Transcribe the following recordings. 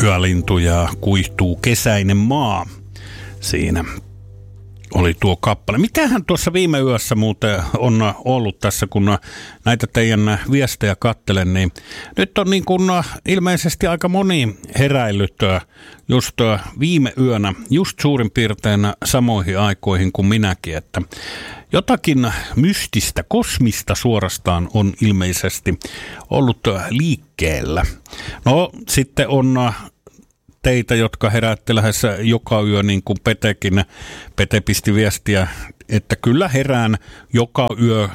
Yölintu ja kuihtuu kesäinen maa. Siinä oli tuo kappale. Mitähän tuossa viime yössä muuten on ollut tässä, kun näitä teidän viestejä katselen, niin nyt on niin kuin ilmeisesti aika moni heräillyt just viime yönä, just suurin piirtein samoihin aikoihin kuin minäkin, että jotakin mystistä, kosmista suorastaan on ilmeisesti ollut liikkeellä. No sitten on teitä, jotka heräätte lähes joka yö, niin kuin Petekin. Pete pisti viestiä, että kyllä herään joka yö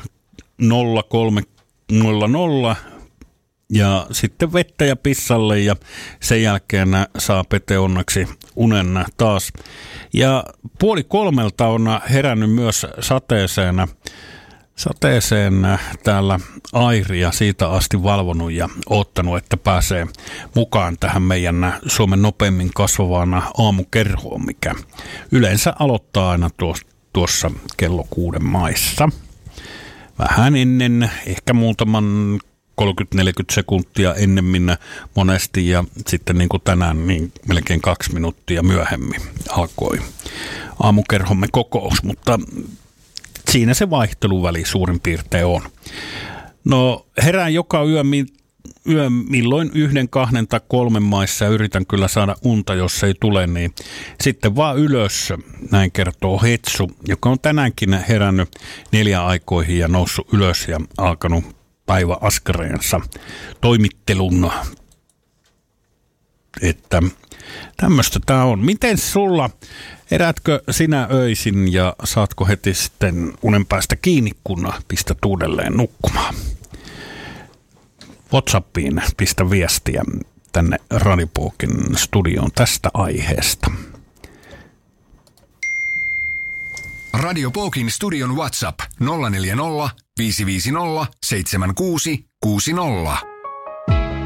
03:00 ja sitten vettä ja pissalle ja sen jälkeen saa Pete onneksi unen taas. Ja 2:30 on herännyt myös sateeseen täällä Airi ja siitä asti valvonut ja oottanut, että pääsee mukaan tähän meidän Suomen nopeimmin kasvavaan aamukerhoon, mikä yleensä aloittaa aina tuossa kello 6 maissa. Vähän ennen, ehkä muutaman 30-40 sekuntia ennemmin monesti ja sitten niin kuin tänään niin melkein 2 minuuttia myöhemmin alkoi aamukerhomme kokous, mutta siinä se vaihteluväli suurin piirtein on. No herään joka yö milloin 1, 2 tai 3 maissa ja yritän kyllä saada unta, jos ei tule, niin sitten vaan ylös, näin kertoo Hetsu, joka on tänäänkin herännyt 4 aikoihin ja noussut ylös ja alkanut päiväaskareensa toimittelun. Että tämmöistä tää on. Miten sulla, heräätkö sinä öisin ja saatko heti sitten unen päästä kiinni, kun pistät uudelleen nukkumaan? WhatsAppiin pistä viestiä tänne Radiopokin studioon tästä aiheesta. Radiopokin studion WhatsApp 040 550 7660.